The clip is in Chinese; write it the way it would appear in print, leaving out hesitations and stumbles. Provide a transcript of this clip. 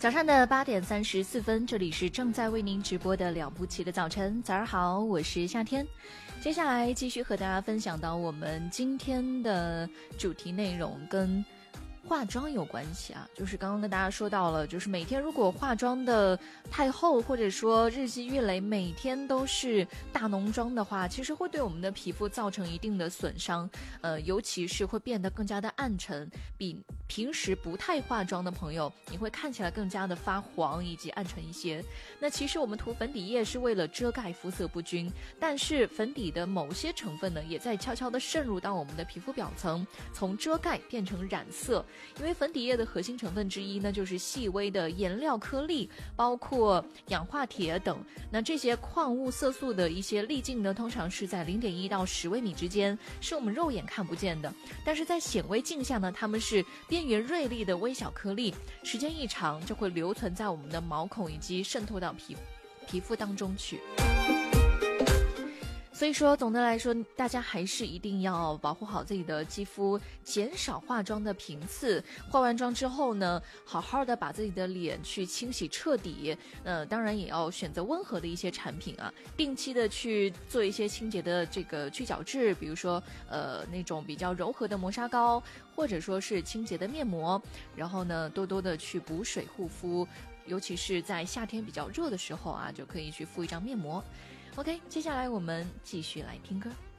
早上的8:34，这里是正在为您直播的了不起的早晨，早上好，我是夏天。接下来继续和大家分享到我们今天的主题内容跟化妆有关系啊，就是刚刚跟大家说到了，就是每天如果化妆的太厚，或者说日积月累，每天都是大浓妆的话，其实会对我们的皮肤造成一定的损伤，尤其是会变得更加的暗沉，比平时不太化妆的朋友，你会看起来更加的发黄以及暗沉一些。那其实我们涂粉底液是为了遮盖肤色不均，但是粉底的某些成分呢，也在悄悄地渗入到我们的皮肤表层，从遮盖变成染色。因为粉底液的核心成分之一呢，就是细微的颜料颗粒，包括氧化铁等。那这些矿物色素的一些粒径呢，通常是在0.1到10微米之间，是我们肉眼看不见的。但是在显微镜下呢，它们是边缘锐利的微小颗粒，时间一长就会留存在我们的毛孔以及渗透到皮肤当中去。所以说总的来说，大家还是一定要保护好自己的肌肤，减少化妆的频次。化完妆之后呢，好好的把自己的脸去清洗彻底。当然也要选择温和的一些产品啊，定期的去做一些清洁的这个去角质，比如说那种比较柔和的磨砂膏，或者说是清洁的面膜。然后呢，多多的去补水护肤，尤其是在夏天比较热的时候啊，就可以去敷一张面膜。OK， 接下来我们继续来听歌。